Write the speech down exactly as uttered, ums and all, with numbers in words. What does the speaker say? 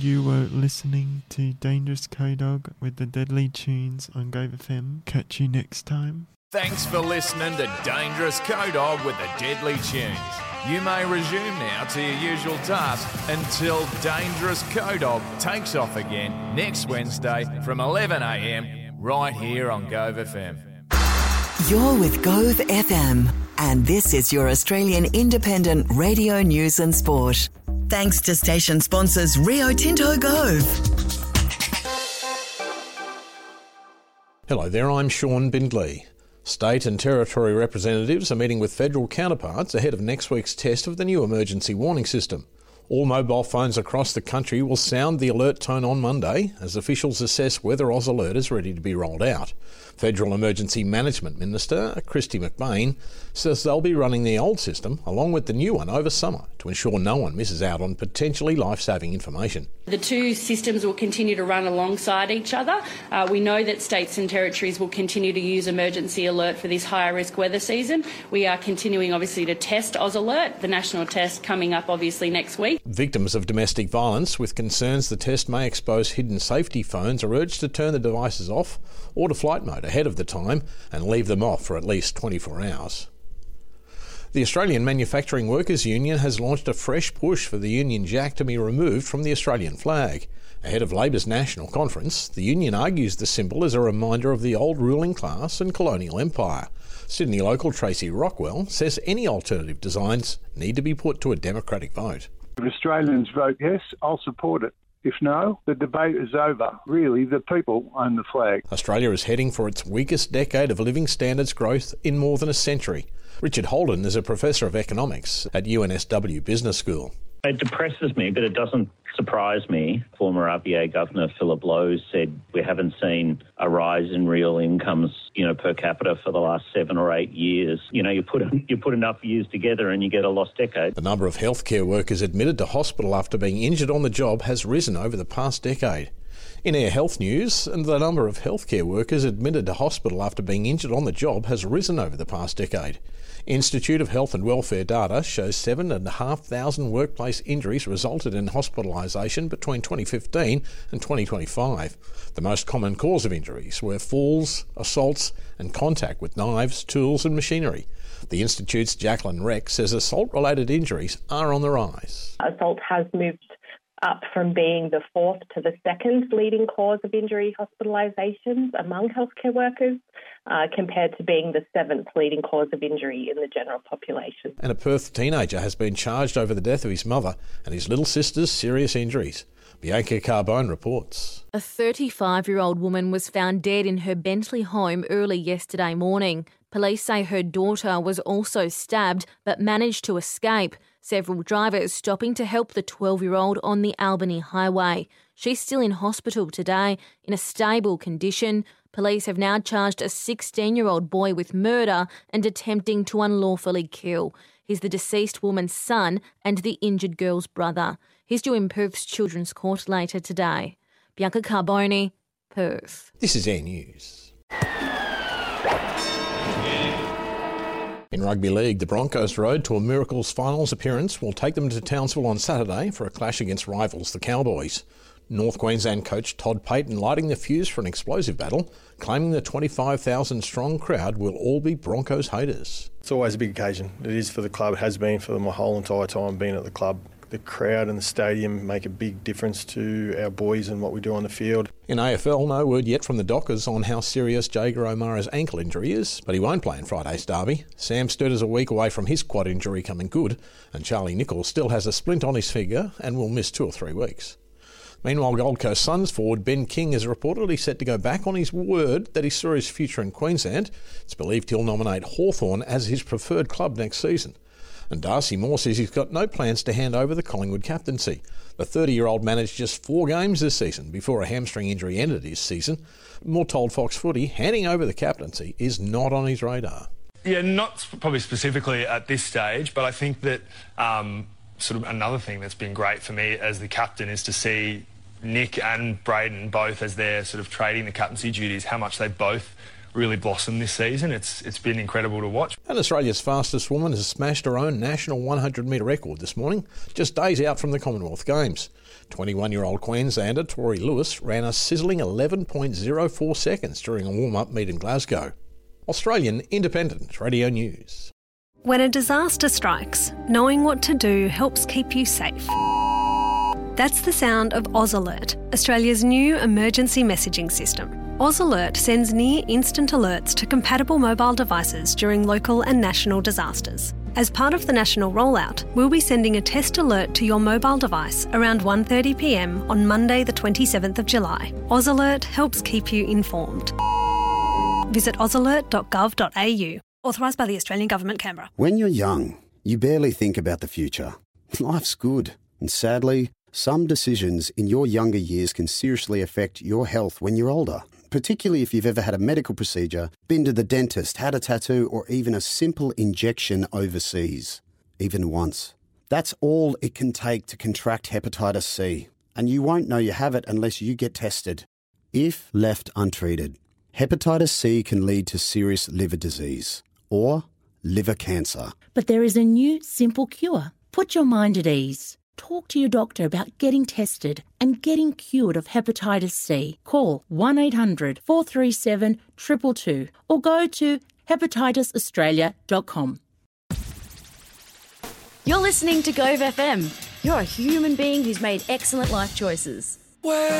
You were listening to Dangerous Co-Dog with the Deadly Tunes on Gove F M. Catch you next time. Thanks for listening to Dangerous Co-Dog with the Deadly Tunes. You may resume now to your usual task until Dangerous Co-Dog takes off again next Wednesday from eleven a m right here on Gove F M. You're with Gove F M, and this is your Australian independent radio news and sport. Thanks to station sponsors Rio Tinto Gove. Hello there, I'm Sean Bindley. State and territory representatives are meeting with federal counterparts ahead of next week's test of the new emergency warning system. All mobile phones across the country will sound the alert tone on Monday as officials assess whether Oz Alert is ready to be rolled out. Federal Emergency Management Minister Kristy McBain says they'll be running the old system along with the new one over summer to ensure no one misses out on potentially life-saving information. The two systems will continue to run alongside each other. Uh, we know that states and territories will continue to use Emergency Alert for this higher risk weather season. We are continuing obviously to test Oz Alert, the national test coming up obviously next week. Victims of domestic violence with concerns the test may expose hidden safety phones are urged to turn the devices off or to flight mode ahead of the time and leave them off for at least twenty-four hours. The Australian Manufacturing Workers Union has launched a fresh push for the Union Jack to be removed from the Australian flag. Ahead of Labor's national conference, the union argues the symbol is a reminder of the old ruling class and colonial empire. Sydney local Tracy Rockwell says any alternative designs need to be put to a democratic vote. If Australians vote yes, I'll support it. If no, the debate is over. Really, the people own the flag. Australia is heading for its weakest decade of living standards growth in more than a century. Richard Holden is a professor of economics at U N S W Business School. It depresses me, but it doesn't surprise me. Former R B A Governor Philip Lowe said we haven't seen a rise in real incomes, you know, per capita for the last seven or eight years. You know, you put you put enough years together and you get a lost decade. The number of healthcare workers admitted to hospital after being injured on the job has risen over the past decade. In Air Health news, the number of healthcare workers admitted to hospital after being injured on the job has risen over the past decade. Institute of Health and Welfare data shows seven thousand five hundred workplace injuries resulted in hospitalisation between twenty fifteen and twenty twenty-five. The most common cause of injuries were falls, assaults and contact with knives, tools and machinery. The Institute's Jacqueline Reck says assault-related injuries are on the rise. Assault has moved up from being the fourth to the second leading cause of injury hospitalisations among healthcare workers, uh, compared to being the seventh leading cause of injury in the general population. And a Perth teenager has been charged over the death of his mother and his little sister's serious injuries. Bianca Carbone reports. A thirty-five-year-old woman was found dead in her Bentley home early yesterday morning. Police say her daughter was also stabbed but managed to escape. Several drivers stopping to help the twelve-year-old on the Albany Highway. She's still in hospital today in a stable condition. Police have now charged a sixteen-year-old boy with murder and attempting to unlawfully kill. He's the deceased woman's son and the injured girl's brother. He's due in Perth's Children's Court later today. Bianca Carbone, Perth. This is Air News. In Rugby League, the Broncos' road to a Miracles finals appearance will take them to Townsville on Saturday for a clash against rivals the Cowboys. North Queensland coach Todd Payton lighting the fuse for an explosive battle, claiming the twenty-five thousand strong crowd will all be Broncos haters. It's always a big occasion. It is for the club. It has been for my whole entire time being at the club. The crowd and the stadium make a big difference to our boys and what we do on the field. In A F L, no word yet from the Dockers on how serious Jaeger O'Mara's ankle injury is, but he won't play in Friday's derby. Sam Sturt is a week away from his quad injury coming good, and Charlie Nichols still has a splint on his finger and will miss two or three weeks. Meanwhile, Gold Coast Suns forward Ben King is reportedly set to go back on his word that he saw his future in Queensland. It's believed he'll nominate Hawthorn as his preferred club next season. And Darcy Moore says he's got no plans to hand over the Collingwood captaincy. The thirty-year-old managed just four games this season before a hamstring injury ended his season. Moore told Fox Footy handing over the captaincy is not on his radar. Yeah, not probably specifically at this stage, but I think that um, sort of another thing that's been great for me as the captain is to see Nick and Braden both as they're sort of trading the captaincy duties, how much they both really blossomed this season. It's It's been incredible to watch. And Australia's fastest woman has smashed her own national one hundred metre record this morning, just days out from the Commonwealth Games. twenty-one-year-old Queenslander Tori Lewis ran a sizzling eleven point oh four seconds during a warm-up meet in Glasgow. Australian Independent Radio News. When a disaster strikes, knowing what to do helps keep you safe. That's the sound of Oz Alert, Australia's new emergency messaging system. Oz Alert sends near-instant alerts to compatible mobile devices during local and national disasters. As part of the national rollout, we'll be sending a test alert to your mobile device around one thirty p m on Monday the twenty-seventh of July. Oz Alert helps keep you informed. Visit oz alert dot gov dot a u. Authorised by the Australian Government, Canberra. When you're young, you barely think about the future. Life's good. And sadly, some decisions in your younger years can seriously affect your health when you're older. Particularly if you've ever had a medical procedure, been to the dentist, had a tattoo, or even a simple injection overseas. Even once. That's all it can take to contract hepatitis C. And you won't know you have it unless you get tested. If left untreated, hepatitis C can lead to serious liver disease or liver cancer. But there is a new, simple cure. Put your mind at ease. Talk to your doctor about getting tested and getting cured of hepatitis C. Call one eight hundred four three seven two two two or go to hepatitis australia dot com. You're listening to Gove F M. You're a human being who's made excellent life choices. Where